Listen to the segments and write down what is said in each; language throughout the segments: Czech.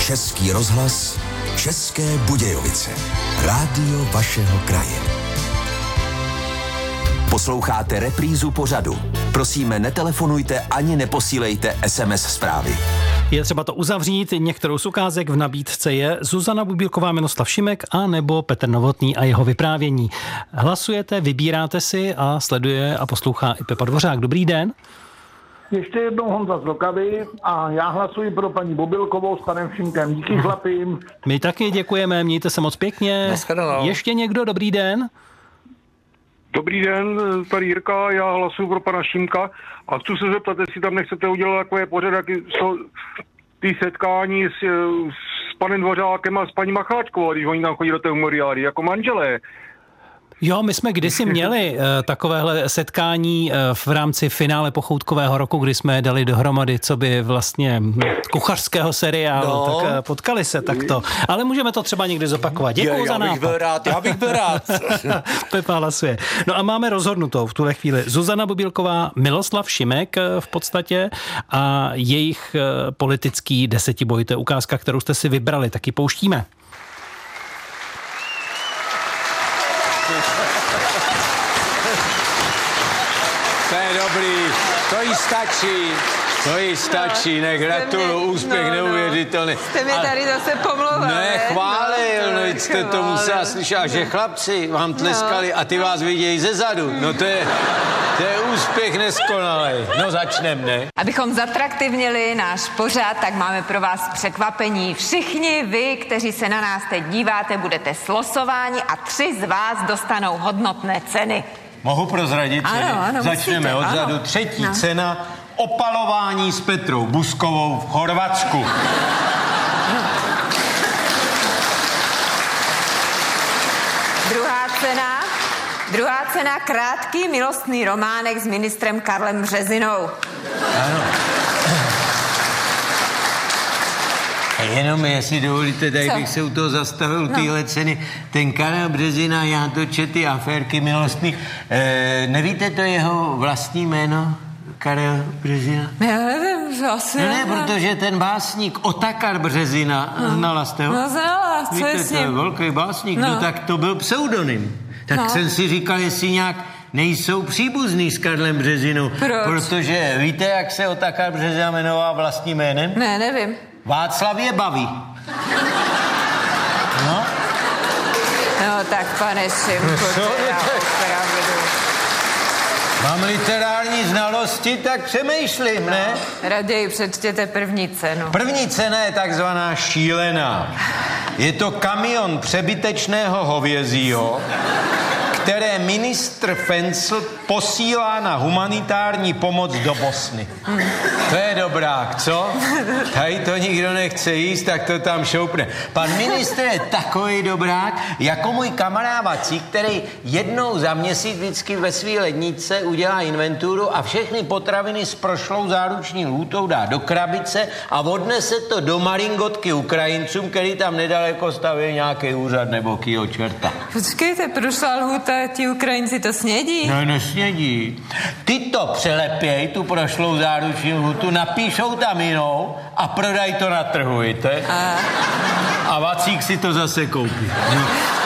Český rozhlas, České Budějovice. Rádio vašeho kraje. Posloucháte reprízu pořadu. Prosíme, netelefonujte ani neposílejte SMS zprávy. Je třeba to uzavřít. Některou z ukázek v nabídce je Zuzana Bubílková, Miloslav Šimek a nebo Petr Novotný a jeho vyprávění. Hlasujete, vybíráte si a sleduje a poslouchá i Pepa Dvořák. Dobrý den. Ještě jednou Honza z Vltavy a já hlasuji pro paní Bubílkovou s panem Šimkem. Díky chlapím. My taky děkujeme, mějte se moc pěkně. Ještě někdo, dobrý den. Dobrý den, tady Jirka, já hlasuji pro pana Šimka a chci se zeptat, jestli tam nechcete udělat takové pořad, ty setkání s panem Dvořákem a s paní Macháčkovou, když oni tam chodí do té memoriály, jako manželé. Jo, my jsme kdysi měli takovéhle setkání v rámci finále Pochoutkového roku, kdy jsme dali dohromady, co by vlastně kuchařského seriálu, tak potkali se takto. Ale můžeme to třeba někdy zopakovat. Děkuju za nápad. Já bych byl rád. Pepa hlasuje. No a máme rozhodnutou v tuhle chvíli Zuzana Bubílková, Miloslav Šimek v podstatě a jejich politický desetiboj. To je ukázka, kterou jste si vybrali, taky pouštíme. To je dobrý, to jí stačí, gratuluju, úspěch neuvěřitelný. Jste mi tady zase pomlouval, ne? Chválil, no jste to musela slyšet, a že chlapci vám tleskali a ty vás vidějí zezadu, no to je úspěch neskonalej. No začnem, ne? Abychom zatraktivnili náš pořad, tak máme pro vás překvapení. Všichni vy, kteří se na nás teď díváte, budete slosováni a 3 z vás dostanou hodnotné ceny. Mohu prozradit? Ano, začneme musíte, odzadu. ano. Třetí cena, opalování s Petrou Buskovou v Chorvatsku. Druhá cena, krátký milostný románek s ministrem Karlem Březinou. Ano. Jenom, jestli dovolíte, tady bych se u toho zastavil, tyhle ceny. Ten Karel Březina, já to četl, ty aférky milostný. Nevíte to jeho vlastní jméno? Karel Březina? Já nevím, asi ne, protože ten básník Otakar Březina, znala jste ho? No znala, co je s ním? Víte, to je velký básník, no tak to byl pseudonym. Tak jsem si říkal, jestli nějak nejsou příbuzný s Karlem Březinou. Proč? Protože víte, jak se Otakar Březina jmenoval vlastním jménem? Ne, nevím. Václav je baví. No? No tak, pane Šimku, teda opravdu. Mám literární znalosti, tak přemýšlím, ne? Raději přečtěte první cenu. První cena je takzvaná šílená. Je to kamion přebytečného hovězího, které ministr Fencl posílá na humanitární pomoc do Bosny. To je dobrák, co? Tady to nikdo nechce jíst, tak to tam šoupne. Pan ministr je takový dobrák, jako můj kamarád Vacík, který jednou za měsíc vždycky ve svý ledničce udělá inventuru a všechny potraviny s prošlou záruční lhůtou dá do krabice a odnese to do Maringotky Ukrajincům, který tam nedaleko staví nějaký úřad nebo kýho čerta. Počkejte, prošla lhůta, ti Ukrajinci to snědí? No, nesnědí. Ty to přelepěj, tu prošlou záruční lhůtu, napíšou tam jinou a prodají to na trhu, víte? A Vacík si to zase koupí. No.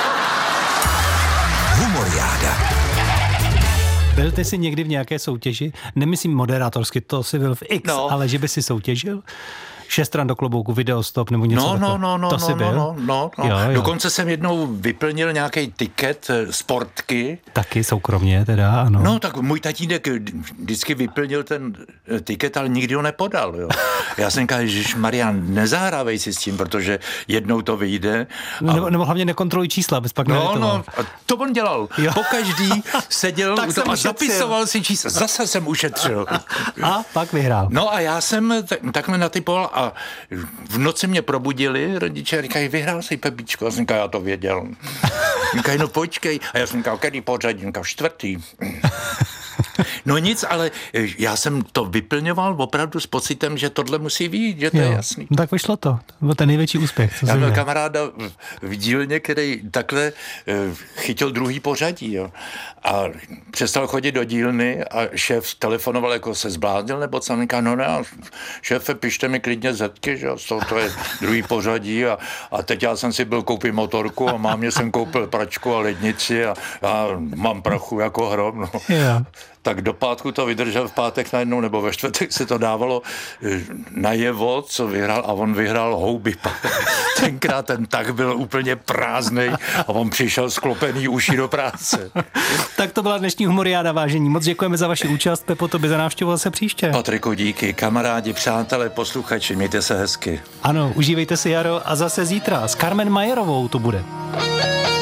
Humoriáda. Byl ty si někdy v nějaké soutěži? Nemyslím moderátorsky, to si byl v X, ale že by si soutěžil? 6 stran do klobouku, videostop nebo něco takového. To si byl? No. Jo. Dokonce jsem jednou vyplnil nějaký tiket sportky. Taky soukromně teda, ano. No, tak můj tatínek vždycky vyplnil ten tiket, ale nikdy ho nepodal, jo. Já jsem říkal, Ježišmarjan, nezahrávej si s tím, protože jednou to vyjde. Nebo hlavně nekontroluj čísla, bez pak No, to on dělal. Jo. Pokaždý seděl a zapisoval si čísla. Zase jsem ušetřil. A pak vyhrál. No a já jsem takhle natypoval a v noci mě probudili rodiče a říkají, vyhrál jsi, Pepíčko. A jsem říkal, já to věděl. Říkají, no počkej. A já jsem říkal, který pořadí? Říkal, 4. No nic, ale já jsem to vyplňoval opravdu s pocitem, že tohle musí vyjít, že to je jasný. No tak vyšlo to. To byl ten největší úspěch. Já měl kamaráda v dílně, který takhle chytil druhý pořadí, jo. A přestal chodit do dílny a šéf telefonoval, jako se zbláznil, nebo co, říká, no ne, šéfe, pište mi klidně zetky, že to je druhý pořadí a teď já jsem si byl koupit motorku a mámě jsem koupil pračku a lednici a mám prachu jako hrom, no. Yeah. Tak do pátku to vydržel, v pátek najednou, nebo ve čtvrtek se to dávalo najevo, co vyhrál, a on vyhrál houby. Tenkrát ten tah byl úplně prázdnej a on přišel sklopený uši do práce. Tak to byla dnešní humoriáda, vážení. Moc děkujeme za vaši účast, Pepo, tobě za návštěvu, zase příště. Patriku, díky. Kamarádi, přátelé, posluchači, mějte se hezky. Ano, užívejte si jaro a zase zítra s Carmen Majerovou to bude.